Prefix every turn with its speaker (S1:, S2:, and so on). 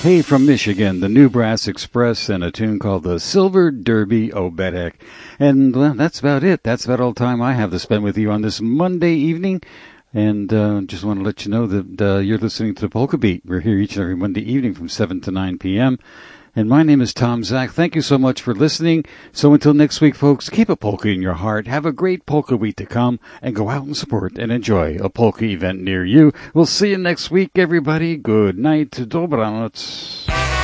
S1: Hey, from Michigan, the New Brass Express and a tune called the Silver Derby Obedek. And well, that's about it. That's about all the time I have to spend with you on this Monday evening. And just want to let you know that you're listening to the Polka Beat. We're here each and every Monday evening from 7 to 9 p.m. And my name is Tom Zach. Thank you so much for listening. So until next week, folks, keep a polka in your heart. Have a great polka week to come. And go out and support and enjoy a polka event near you. We'll see you next week, everybody. Good night. Dobranoc.